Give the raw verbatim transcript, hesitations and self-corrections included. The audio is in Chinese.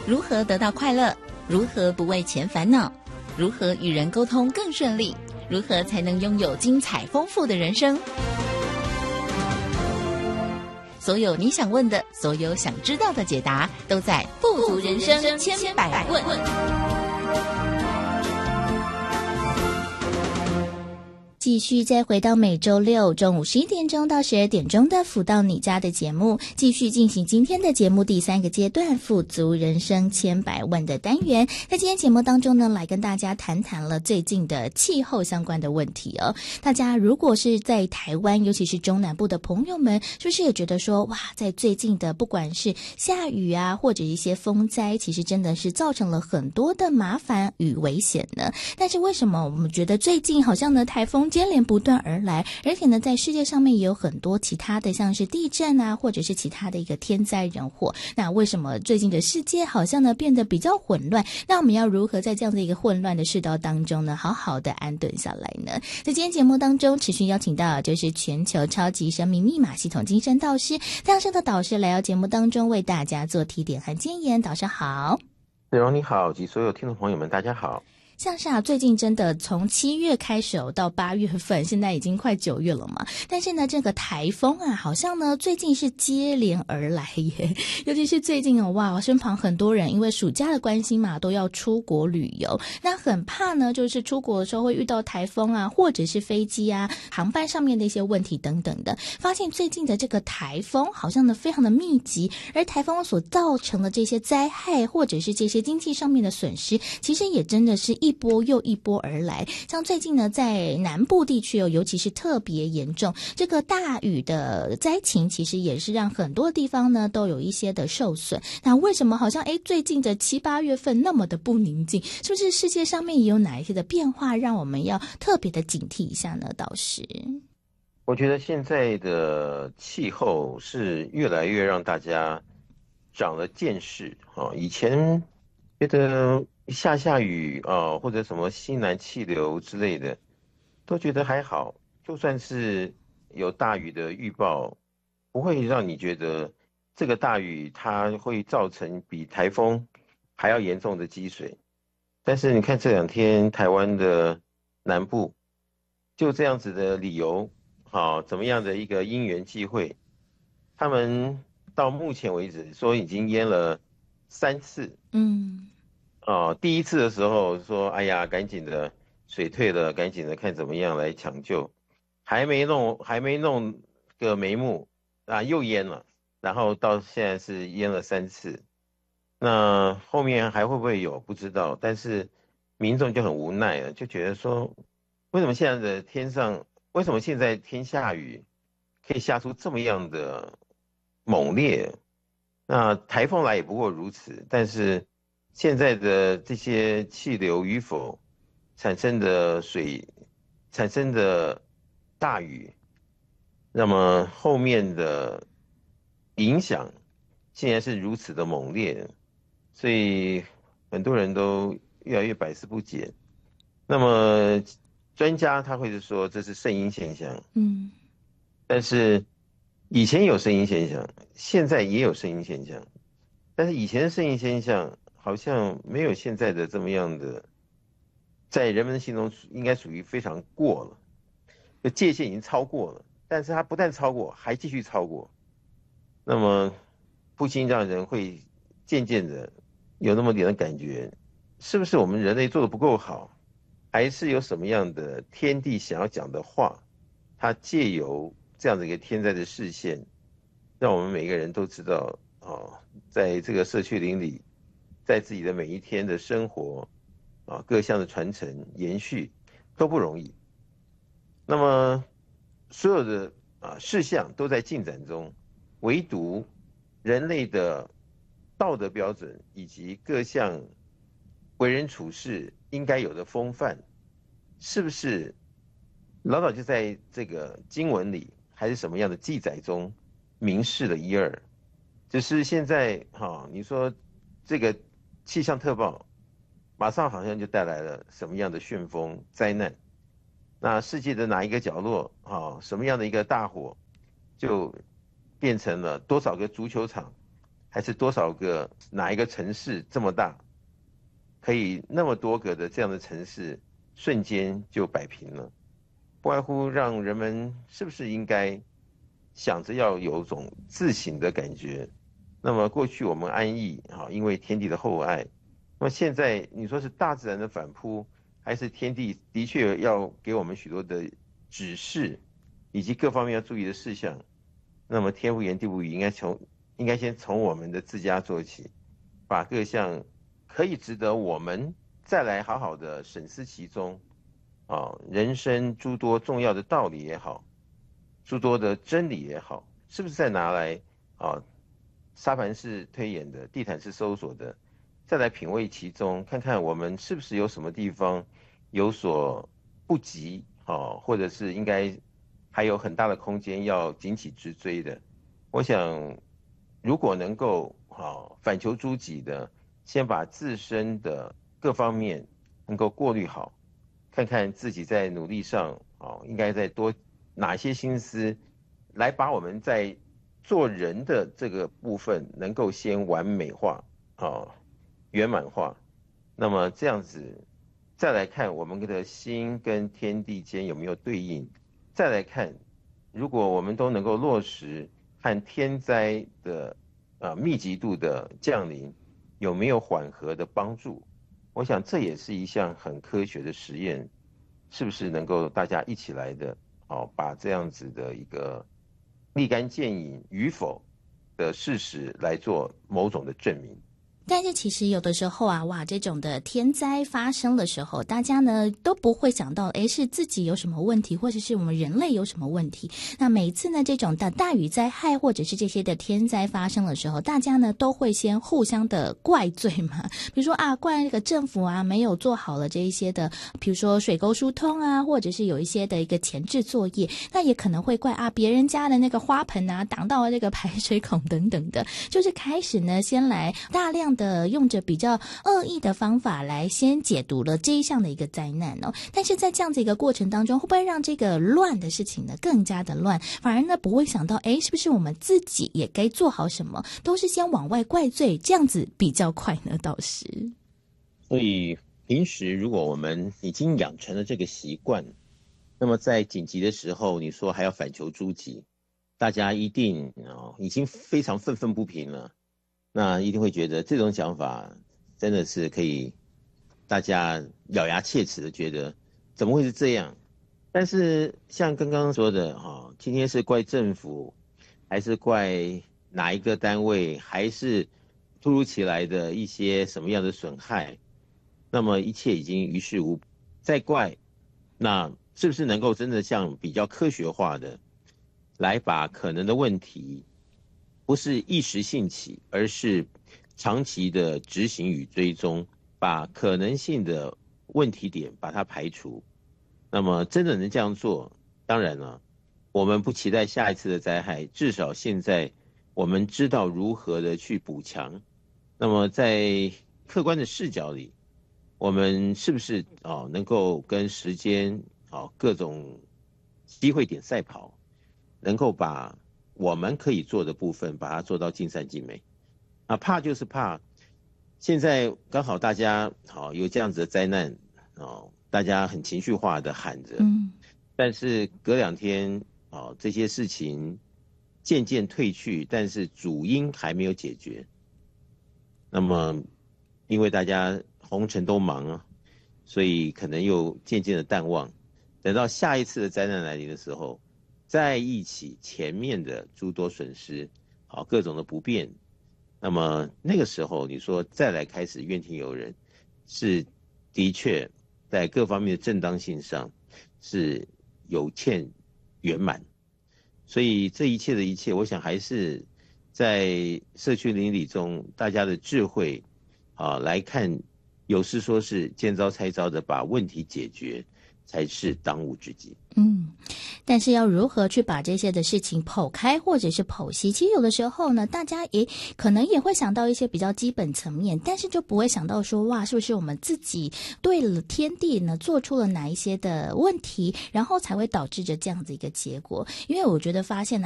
如何得到快乐？如何不为钱烦恼？如何与人沟通更顺利？如何才能拥有精彩丰富的人生？所有你想问的，所有想知道的解答，都在富足人生千百问。 继续再回到每周六中午十一点钟到十二点钟的福到你家的节目，继续进行今天的节目第三个阶段富足人生千百万的单元。在今天节目当中呢，来跟大家谈谈了最近的气候相关的问题哦。大家如果是在台湾，尤其是中南部的朋友们，是不是也觉得说，哇，在最近的不管是下雨啊，或者一些风灾，其实真的是造成了很多的麻烦与危险呢？但是为什么我们觉得最近好像呢，台风接连不断而来，而且呢，在世界上面也有很多其他的，像是地震啊，或者是其他的一个天灾人祸。那为什么最近的世界好像呢变得比较混乱？那我们要如何在这样的一个混乱的世道当中呢，好好的安顿下来呢？在今天节目当中，持续邀请到就是全球超级生命密码系统精神导师亮生的导师来到节目当中，为大家做提点和建言。导师好。 内容你好，及所有听众朋友们，大家好。 像是啊，最近真的从七月开始到八月份，现在已经快九月了嘛。但是呢，这个台风啊，好像呢最近是接连而来耶。尤其是最近哦，哇，我身旁很多人因为暑假的关系嘛，都要出国旅游，那很怕呢，就是出国的时候会遇到台风啊，或者是飞机啊、航班上面的一些问题等等的。发现最近的这个台风好像呢非常的密集，而台风所造成的这些灾害或者是这些经济上面的损失，其实也真的是一波又一波而来。像最近呢，在南部地区哦，尤其是特别严重，这个大雨的灾情其实也是让很多地方呢都有一些的受损。那为什么好像诶最近的七八月份那么的不宁静？是不是世界上面也有哪一些的变化，让我们要特别的警惕一下呢？导师， 我觉得现在的气候是越来越让大家长了见识啊。以前觉得下下雨啊，或者什么西南气流之类的，都觉得还好。就算是有大雨的预报，不会让你觉得这个大雨它会造成比台风还要严重的积水。但是你看这两天台湾的南部，就这样子的理由，好，怎么样的一个因缘际会，他们到目前为止说已经淹了三次。 嗯。 哦，第一次的时候说，哎呀，赶紧的，水退了，赶紧的看怎么样来抢救，还没弄，还没弄个眉目啊，又淹了，然后到现在是淹了三次，那后面还会不会有不知道，但是民众就很无奈了，就觉得说，为什么现在的天上，为什么现在天下雨可以下出这么样的猛烈？那台风来也不过如此，但是现在的这些气流与否产生的水产生的大雨，那么后面的影响竟然是如此的猛烈，所以很多人都越来越百思不解。那么专家他会是说这是圣婴现象， 嗯， 但是以前有圣婴现象，现在也有圣婴现象，但是以前的圣婴现象好像没有现在的这么样的，在人们的心中应该属于非常过了，就界限已经超过了，但是它不但超过，还继续超过，那么不禁让人会渐渐的有那么点的感觉，是不是我们人类做的不够好，还是有什么样的天地想要讲的话，它借由这样的一个天灾的视线，让我们每个人都知道啊，在这个社区邻里，在自己的每一天的生活啊，各项的传承延续都不容易。那么所有的啊事项都在进展中，唯独人类的道德标准以及各项为人处事应该有的风范，是不是老早就在这个经文里还是什么样的记载中明示了一二？只是现在哈、哦，你说这个气象特报马上好像就带来了什么样的旋风灾难？那世界的哪一个角落啊、哦，什么样的一个大火，就变成了多少个足球场， 还是多少个哪一个城市这么大，可以那么多个的这样的城市瞬间就摆平了？不外乎让人们是不是应该想着要有种自省的感觉。那么过去我们安逸啊，因为天地的厚爱。那么现在你说是大自然的反扑，还是天地的确要给我们许多的指示，以及各方面要注意的事项？那么天不言地不语，应该从应该先从我们的自家做起，把各项可以值得我们再来好好的审思其中啊，人生诸多重要的道理也好，诸多的真理也好，是不是再拿来啊沙盘式推演的、地毯式搜索的，再来品味其中，看看我们是不是有什么地方有所不及啊，或者是应该还有很大的空间要紧起直追的。我想，如果能够啊反求诸己的，先把自身的各方面能够过滤好，看看自己在努力上啊应该再多哪些心思，来把我们在做人的这个部分能够先完美化啊圆满化。那么这样子再来看我们的心跟天地间有没有对应，再来看如果我们都能够落实和天灾的呃密集度的降临有没有缓和的帮助，我想这也是一项很科学的实验，是不是能够大家一起来的哦，把这样子的一个立竿见影与否的事实来做某种的证明。 但是其实有的时候啊，哇，这种的天灾发生的时候，大家呢都不会想到，诶，是自己有什么问题，或者是我们人类有什么问题。那每次呢，这种的大雨灾害或者是这些的天灾发生的时候，大家呢都会先互相的怪罪嘛，比如说啊，怪那个政府啊没有做好了这一些的，比如说水沟疏通啊，或者是有一些的一个前置作业，那也可能会怪啊别人家的那个花盆啊挡到了这个排水孔等等的，就是开始呢先来大量的用着比较恶意的方法来先解读了这一项的一个灾难哦。但是在这样子一个过程当中，会不会让这个乱的事情呢更加的乱，反而呢不会想到，诶，是不是我们自己也该做好什么，都是先往外怪罪，这样子比较快呢？倒是所以平时如果我们已经养成了这个习惯，那么在紧急的时候你说还要反求诸己，大家一定、哦、已经非常愤愤不平了，那一定会觉得这种想法真的是可以大家咬牙切齿的觉得怎么会是这样。但是像刚刚说的、哦、今天是怪政府还是怪哪一个单位，还是突如其来的一些什么样的损害，那么一切已经于事无补，再怪那是不是能够真的像比较科学化的来把可能的问题不是一时兴起，而是长期的执行与追踪，把可能性的问题点把它排除。那么真的能这样做，当然了，我们不期待下一次的灾害，至少现在我们知道如何的去补强。那么在客观的视角里，我们是不是、哦、能够跟时间、哦、各种机会点赛跑，能够把我们可以做的部分把它做到尽善尽美啊？怕就是怕现在刚好大家好、哦、有这样子的灾难、哦、大家很情绪化的喊着、嗯、但是隔两天、哦、这些事情渐渐退去，但是主因还没有解决，那么因为大家红尘都忙啊，所以可能又渐渐的淡忘，等到下一次的灾难来临的时候，再忆起前面的诸多损失，好，各种的不便，那么那个时候你说再来开始怨天尤人，是的确在各方面的正当性上是有欠圆满。所以这一切的一切，我想还是在社区邻里中大家的智慧啊来看，有时说是见招拆招的把问题解决才是当务之急。 嗯，但是要如何去把这些的事情剖开或者是剖析，其实有的时候呢，大家也可能也会想到一些比较基本层面，但是就不会想到说，哇，是不是我们自己对了天地呢做出了哪一些的问题，然后才会导致着这样子一个结果。因为我觉得发现